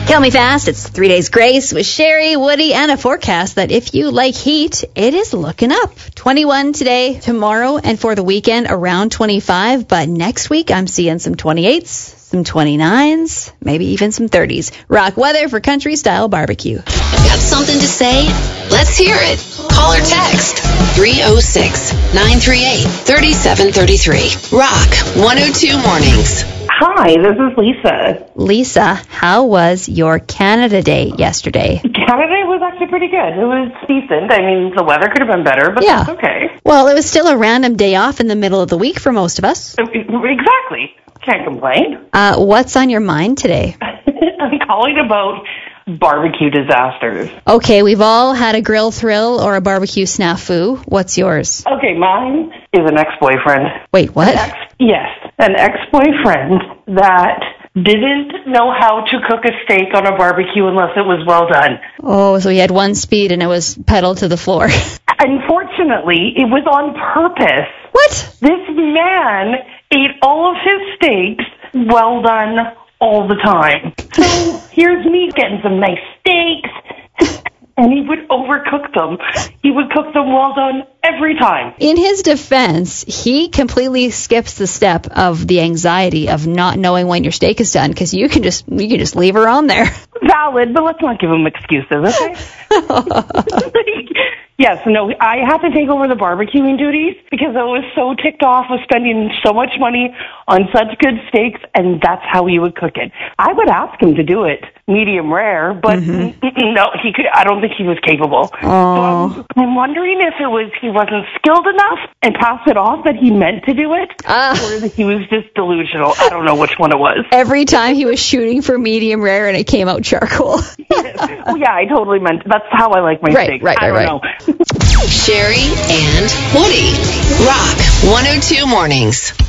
Kill Me Fast, it's 3 Days Grace with Sherry, Woody, and a forecast that if you like heat, it is looking up. 21 today, tomorrow, and for the weekend, around 25. But next week, I'm seeing some 28s, some 29s, maybe even some 30s. Rock weather for country-style barbecue. Got something to say? Let's hear it. Call or text 306-938-3733. Rock 102 Mornings. Hi, this is Lisa. Lisa, how was your Canada Day yesterday? Canada was actually pretty good. It was decent. I mean, the weather could have been better, but Yeah. that's okay. Well, it was still a random day off in the middle of the week for most of us. Exactly. Can't complain. What's on your mind today? I'm calling about barbecue disasters. Okay, we've all had a grill thrill or a barbecue snafu. What's yours? Okay, mine is an ex-boyfriend. Wait, what? Yes, an ex-boyfriend that didn't know how to cook a steak on a barbecue unless it was well done. Oh, so he had one speed and it was pedal to the floor. Unfortunately, it was on purpose. What? This man ate all of his steaks well done all the time. So here's me getting some nice steaks, and he would overcook them. He would cook them well done every time. In his defense, he completely skips the step of the anxiety of not knowing when your steak is done, because you can just leave her on there. Valid, but let's not give him excuses, okay? Yes, no, I had to take over the barbecuing duties because I was so ticked off of spending so much money on such good steaks, and that's how he would cook it. I would ask him to do it medium rare, but no, he could. I don't think he was capable. Oh. So I'm wondering if it was he wasn't skilled enough and passed it off that he meant to do it, or that he was just delusional. I don't know which one it was. Every time he was shooting for medium rare and it came out charcoal. Oh, yeah, I totally meant. That's how I like my steak. I don't know. Sherry and Woody. Rock 102 Mornings.